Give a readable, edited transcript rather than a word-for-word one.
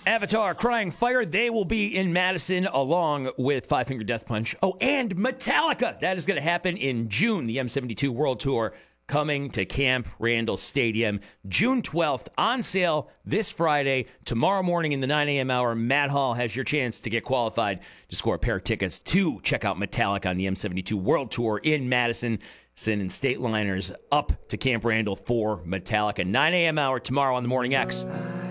Avatar, Crying Fire, they will be in Madison along with Five Finger Death Punch. Oh, and Metallica. That is going to happen in June, the M72 World Tour coming to Camp Randall Stadium June 12th, on sale this Friday. Tomorrow morning in the 9 a.m. hour, Matt Hall has your chance to get qualified to score a pair of tickets to check out Metallica on the M72 World Tour in Madison. Sending state liners up to Camp Randall for Metallica. 9 a.m. hour tomorrow on the Morning X.